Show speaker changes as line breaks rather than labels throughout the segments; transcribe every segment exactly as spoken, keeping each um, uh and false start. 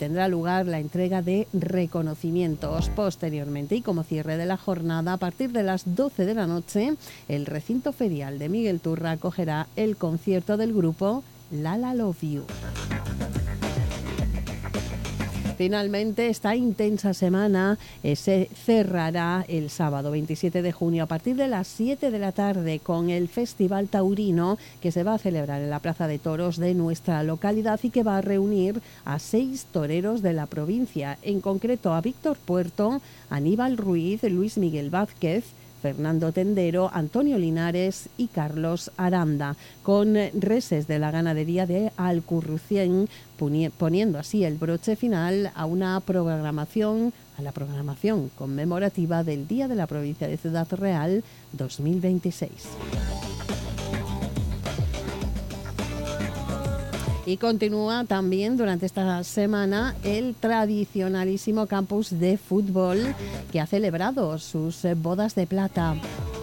tendrá lugar la entrega de reconocimientos. Posteriormente, y como cierre de la jornada, a partir de las doce de la noche, el recinto ferial de Miguel Turra acogerá el concierto del grupo Lala Love You. Finalmente, esta intensa semana eh, se cerrará el sábado veintisiete de junio a partir de las siete de la tarde con el Festival Taurino, que se va a celebrar en la Plaza de Toros de nuestra localidad y que va a reunir a seis toreros de la provincia, en concreto a Víctor Puerto, Aníbal Ruiz, Luis Miguel Vázquez, Fernando Tendero, Antonio Linares y Carlos Aranda, con reses de la ganadería de Alcurrucén, poniendo así el broche final a una programación, a la programación conmemorativa del Día de la Provincia de Ciudad Real dos mil veintiséis. Y continúa también durante esta semana el tradicionalísimo campus de fútbol que ha celebrado sus bodas de plata.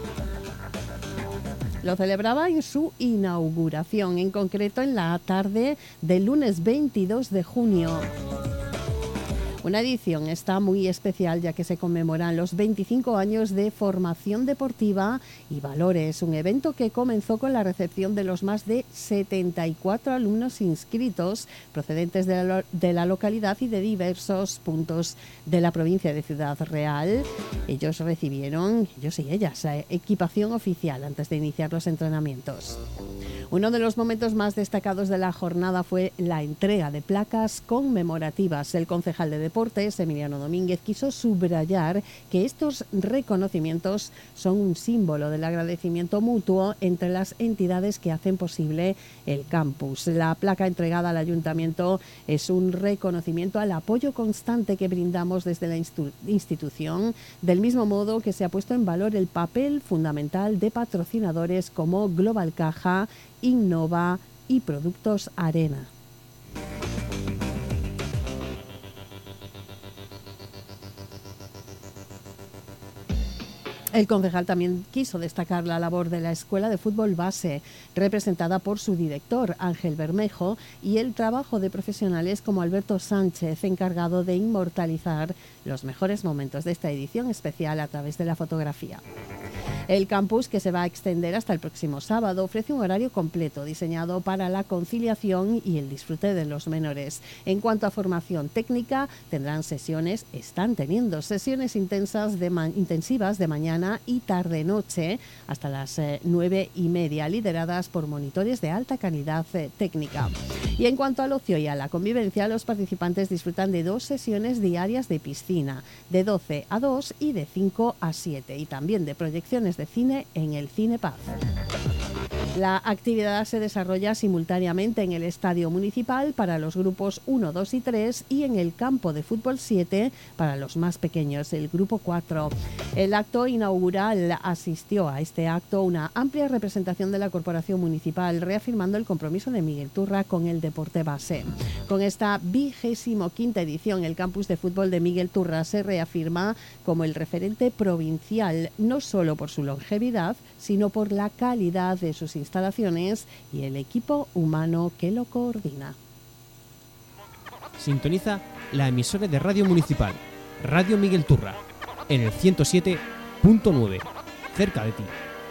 Lo celebraba en su inauguración, en concreto en la tarde del lunes veintidós de junio. Una edición está muy especial ya que se conmemoran los veinticinco años de formación deportiva y valores, un evento que comenzó con la recepción de los más de setenta y cuatro alumnos inscritos procedentes de la, de la localidad y de diversos puntos de la provincia de Ciudad Real. Ellos recibieron, ellos y ellas, equipación oficial antes de iniciar los entrenamientos. Uno de los momentos más destacados de la jornada fue la entrega de placas conmemorativas. El concejal de Deportes, Emiliano Domínguez, quiso subrayar que estos reconocimientos son un símbolo del agradecimiento mutuo entre las entidades que hacen posible el campus. La placa entregada al ayuntamiento es un reconocimiento al apoyo constante que brindamos desde la institu- institución, del mismo modo que se ha puesto en valor el papel fundamental de patrocinadores como Global Caja, Innova y Productos Arena. El concejal también quiso destacar la labor de la Escuela de Fútbol Base, representada por su director, Ángel Bermejo, y el trabajo de profesionales como Alberto Sánchez, encargado de inmortalizar los mejores momentos de esta edición especial a través de la fotografía. El campus, que se va a extender hasta el próximo sábado, ofrece un horario completo diseñado para la conciliación y el disfrute de los menores. En cuanto a formación técnica, tendrán sesiones, están teniendo sesiones intensas de ma- intensivas de mañana y tarde-noche hasta las eh, nueve y media, lideradas por monitores de alta calidad eh, técnica. Y en cuanto al ocio y a la convivencia, los participantes disfrutan de dos sesiones diarias de piscina, de doce a dos y de cinco a siete, y también de proyecciones de cine en el Cine Paz. La actividad se desarrolla simultáneamente en el Estadio Municipal para los grupos uno, dos y tres y en el Campo de Fútbol siete para los más pequeños, el Grupo cuatro. El acto inaugural asistió a este acto una amplia representación de la Corporación Municipal, reafirmando el compromiso de Miguel Turra con el deporte base. Con esta vigésimo quinta edición, el Campus de Fútbol de Miguel Turra se reafirma como el referente provincial, no solo por su longevidad, sino por la calidad de sus instalaciones y el equipo humano que lo coordina.
Sintoniza la emisora de Radio Municipal, Radio Miguel Turra, en el ciento siete punto nueve, cerca de ti.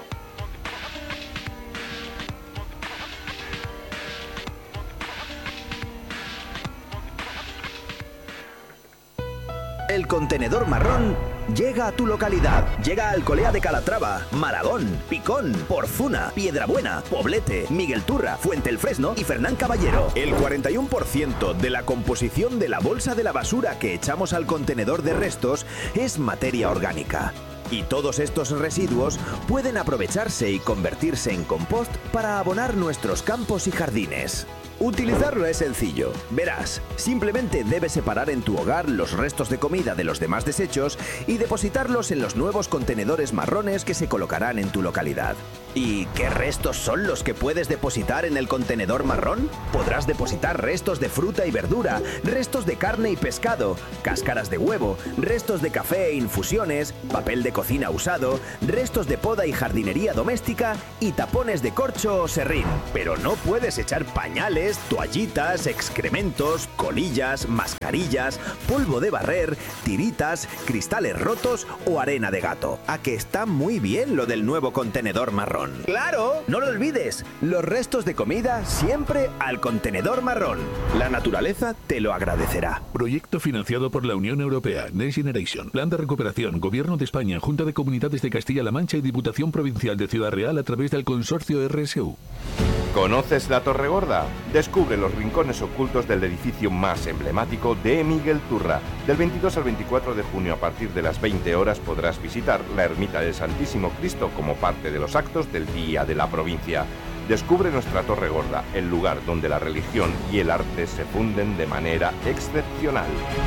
El contenedor marrón llega a tu localidad. Llega a Alcolea de Calatrava, Maragón, Picón, Porzuna, Piedrabuena, Poblete, Miguel Turra, Fuente el Fresno y Fernán Caballero. El cuarenta y uno por ciento de la composición de la bolsa de la basura que echamos al contenedor de restos es materia orgánica. Y todos estos residuos pueden aprovecharse y convertirse en compost para abonar nuestros campos y jardines. Utilizarlo es sencillo. Verás, simplemente debes separar en tu hogar los restos de comida de los demás desechos y depositarlos en los nuevos contenedores marrones que se colocarán en tu localidad. ¿Y qué restos son los que puedes depositar en el contenedor marrón? Podrás depositar restos de fruta y verdura, restos de carne y pescado, cáscaras de huevo, restos de café e infusiones, papel de cocina usado, restos de poda y jardinería doméstica y tapones de corcho o serrín. Pero no puedes echar pañales, pañales, toallitas, excrementos, colillas, mascarillas, polvo de barrer, tiritas, cristales rotos o arena de gato. ¿A que está muy bien lo del nuevo contenedor marrón? ¡Claro! No lo olvides, los restos de comida siempre al contenedor marrón. La naturaleza te lo agradecerá.
Proyecto financiado por la Unión Europea, Next Generation, Plan de Recuperación, Gobierno de España, Junta de Comunidades de Castilla-La Mancha y Diputación Provincial de Ciudad Real a través del consorcio R S U.
¿Conoces la Torre Gorda? Descubre los rincones ocultos del edificio más emblemático de Miguel Turra. Del veintidós al veinticuatro de junio a partir de las veinte horas podrás visitar la ermita del Santísimo Cristo como parte de los actos del Día de la Provincia. Descubre nuestra Torre Gorda, el lugar donde la religión y el arte se funden de manera excepcional.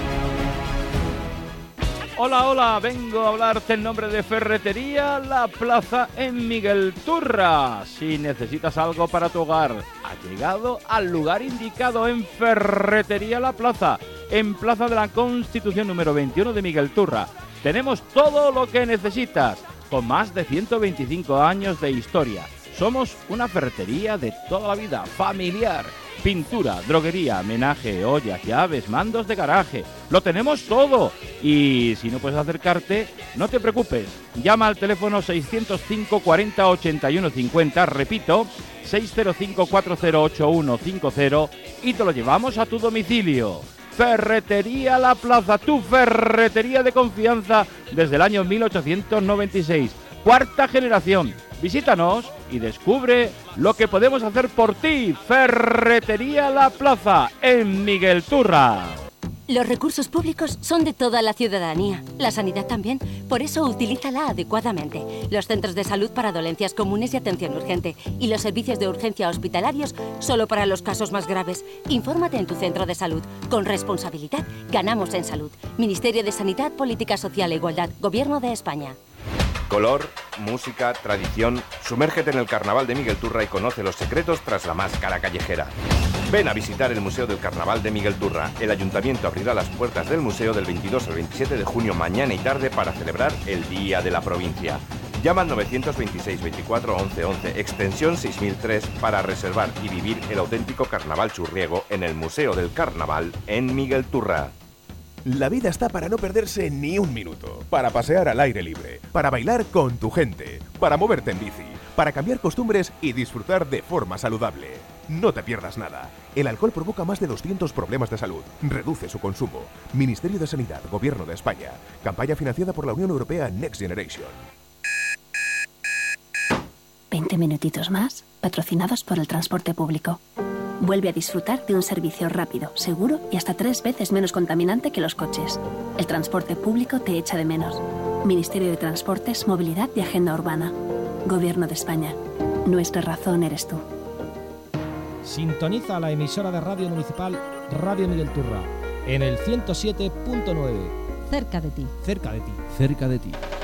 Hola, hola, vengo a hablarte en nombre de Ferretería La Plaza en Miguel Turra. Si necesitas algo para tu hogar, ha llegado al lugar indicado en Ferretería La Plaza, en Plaza de la Constitución número veintiuno de Miguel Turra. Tenemos todo lo que necesitas, con más de ciento veinticinco años de historia. Somos una ferretería de toda la vida, familiar. Pintura, droguería, menaje, ollas, llaves, mandos de garaje. Lo tenemos todo. Y si no puedes acercarte, no te preocupes. Llama al teléfono seiscientos cinco cuarenta ochenta y uno cincuenta, repito, seiscientos cinco cuarenta ocho uno cincuenta y te lo llevamos a tu domicilio. Ferretería La Plaza, tu ferretería de confianza desde el año mil ochocientos noventa y seis. Cuarta generación. Visítanos y descubre lo que podemos hacer por ti. Ferretería La Plaza, en Miguel Turra.
Los recursos públicos son de toda la ciudadanía. La sanidad también. Por eso, utilízala adecuadamente. Los centros de salud para dolencias comunes y atención urgente. Y los servicios de urgencia hospitalarios solo para los casos más graves. Infórmate en tu centro de salud. Con responsabilidad, ganamos en salud. Ministerio de Sanidad, Política Social e Igualdad. Gobierno de España.
Color, música, tradición. Sumérgete en el Carnaval de Miguel Turra y conoce los secretos tras la máscara callejera. Ven a visitar el Museo del Carnaval de Miguel Turra. El Ayuntamiento abrirá las puertas del museo del veintidós al veintisiete de junio, mañana y tarde, para celebrar el Día de la Provincia. Llama al novecientos veintiséis veinticuatro once once, extensión seis mil tres, para reservar y vivir el auténtico carnaval churriego en el Museo del Carnaval en Miguel Turra.
La vida está para no perderse ni un minuto, para pasear al aire libre, para bailar con tu gente, para moverte en bici, para cambiar costumbres y disfrutar de forma saludable. No te pierdas nada. El alcohol provoca más de doscientos problemas de salud. Reduce su consumo. Ministerio de Sanidad, Gobierno de España. Campaña financiada por la Unión Europea Next Generation.
veinte minutitos más, patrocinados por el transporte público. Vuelve a disfrutar de un servicio rápido, seguro y hasta tres veces menos contaminante que los coches. El transporte público te echa de menos. Ministerio de Transportes, Movilidad y Agenda Urbana. Gobierno de España. Nuestra razón eres tú.
Sintoniza la emisora de radio municipal Radio Miguel Turra en el ciento siete punto nueve.
Cerca de ti.
Cerca de ti.
Cerca de ti.